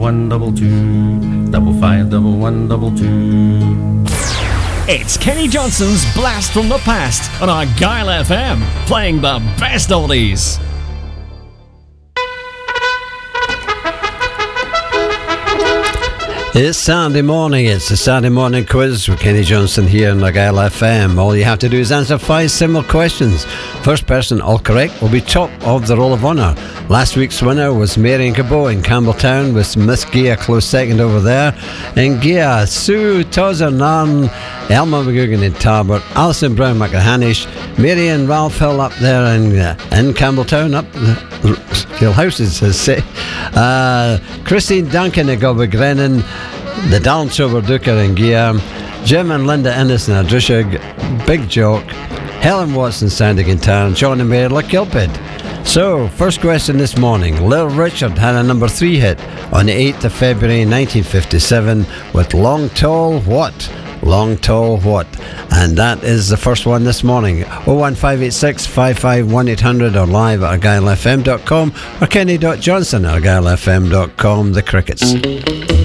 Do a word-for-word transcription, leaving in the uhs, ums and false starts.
One double two, double five, double one, double two. It's Kenny Johnson's Blast from the Past on Argyle F M, playing the best oldies. It's Saturday morning, it's the Saturday morning quiz with Kenny Johnson here on Argyle F M. All you have to do is answer five simple questions. First person all correct will be top of the Roll of Honour. Last week's winner was Marion Cabot in Campbelltown, with Miss Gia close second over there. In Gia, Sue Tozer Narn, Elma McGugan in Tarbert, Alison Brown McIlhanish, Marion Ralph Hill up there in, uh, in Campbelltown, up the Hill Houses, as say. Uh, Christine Duncan in Gobagrenin, the Dalenshover Duker in Gia, Jim and Linda Innes in Ardrishig, Big Joke, Helen Watson sounding in town, John and Mary Kilpid. So, first question this morning. Little Richard had a number three hit on the eighth of February nineteen fifty-seven with Long Tall What? Long Tall What? And that is the first one this morning. oh one five eight six, five five one eight hundred or live at argyle f m dot com or kenny dot johnson at argyle f m dot com. The Crickets.